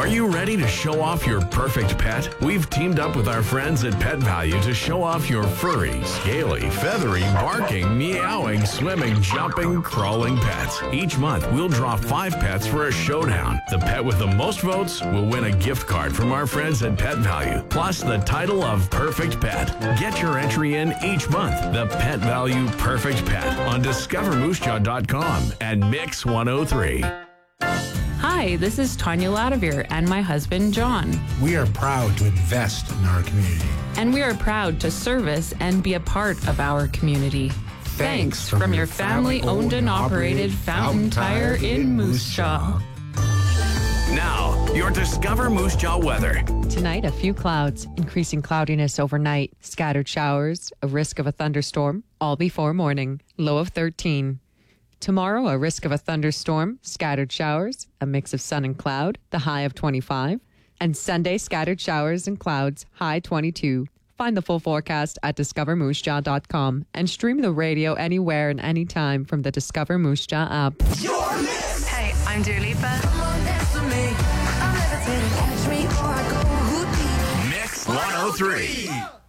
Are you ready to show off your perfect pet? We've teamed up with our friends at Pet Value to show off your furry, scaly, feathery, barking, meowing, swimming, jumping, crawling pets. Each month, we'll draw 5 pets for a showdown. The pet with the most votes will win a gift card from our friends at Pet Value, plus the title of Perfect Pet. Get your entry in each month. The Pet Value Perfect Pet on discovermoosejaw.com and Mix 103. Hi, this is Tanya Ladavir and my husband, John. We are proud to invest in our community. And we are proud to service and be a part of our community. Thanks from your family-owned and operated Fountain Tire in Moose Jaw. Now, your Discover Moose Jaw weather. Tonight, a few clouds, increasing cloudiness overnight, scattered showers, a risk of a thunderstorm, all before morning, low of 13. Tomorrow, a risk of a thunderstorm, scattered showers, a mix of sun and cloud, the high of 25. And Sunday, scattered showers and clouds, high 22. Find the full forecast at discovermoosejaw.com and stream the radio anywhere and anytime from the Discover Moose Jaw app. Hey, I'm Dua Lipa. Mix 103.